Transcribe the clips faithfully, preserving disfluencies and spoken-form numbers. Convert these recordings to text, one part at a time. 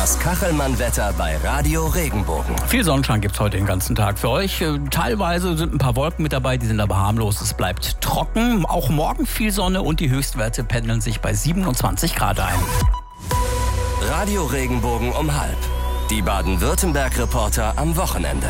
Das Kachelmann-Wetter bei Radio Regenbogen. Viel Sonnenschein gibt es heute den ganzen Tag für euch. Teilweise sind ein paar Wolken mit dabei, die sind aber harmlos. Es bleibt trocken. Auch morgen viel Sonne und die Höchstwerte pendeln sich bei siebenundzwanzig Grad ein. Radio Regenbogen um halb. Die Baden-Württemberg-Reporter am Wochenende.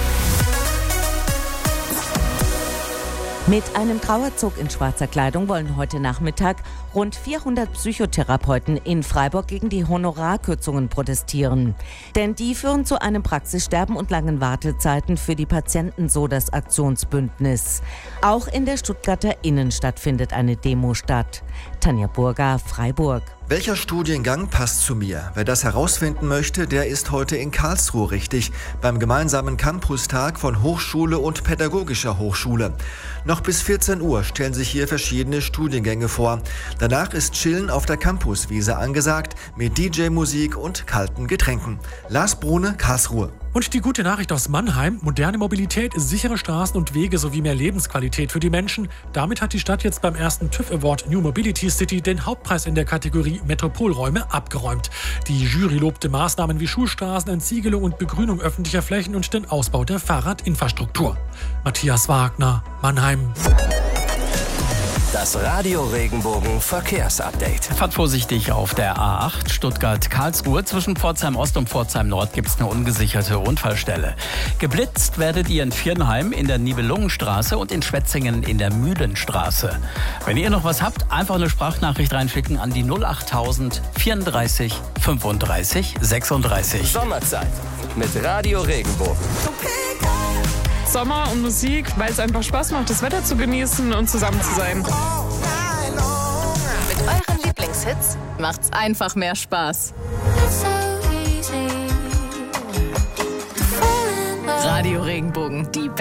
Mit einem Trauerzug in schwarzer Kleidung wollen heute Nachmittag rund vierhundert Psychotherapeuten in Freiburg gegen die Honorarkürzungen protestieren. Denn die führen zu einem Praxissterben und langen Wartezeiten für die Patienten, so das Aktionsbündnis. Auch in der Stuttgarter Innenstadt findet eine Demo statt. Tanja Burger, Freiburg. Welcher Studiengang passt zu mir? Wer das herausfinden möchte, der ist heute in Karlsruhe richtig, beim gemeinsamen Campustag von Hochschule und Pädagogischer Hochschule. Noch bis vierzehn Uhr stellen sich hier verschiedene Studiengänge vor. Danach ist Chillen auf der Campuswiese angesagt, mit D J-Musik und kalten Getränken. Lars Brune, Karlsruhe. Und die gute Nachricht aus Mannheim: moderne Mobilität, sichere Straßen und Wege sowie mehr Lebensqualität für die Menschen. Damit hat die Stadt jetzt beim ersten TÜV Award New Mobility City den Hauptpreis in der Kategorie Metropolräume abgeräumt. Die Jury lobte Maßnahmen wie Schulstraßen, Entsiegelung und Begrünung öffentlicher Flächen und den Ausbau der Fahrradinfrastruktur. Matthias Wagner, Mannheim. Das Radio Regenbogen Verkehrsupdate. Fahrt vorsichtig auf der A acht Stuttgart-Karlsruhe. Zwischen Pforzheim Ost und Pforzheim Nord gibt es eine ungesicherte Unfallstelle. Geblitzt werdet ihr in Viernheim in der Nibelungenstraße und in Schwetzingen in der Mühlenstraße. Wenn ihr noch was habt, einfach eine Sprachnachricht reinschicken an die null achttausend vierunddreißig fünfunddreißig sechsunddreißig. Sommerzeit mit Radio Regenbogen. Sommer und Musik, weil es einfach Spaß macht, das Wetter zu genießen und zusammen zu sein. Mit euren Lieblingshits macht's einfach mehr Spaß. Radio Regenbogen, die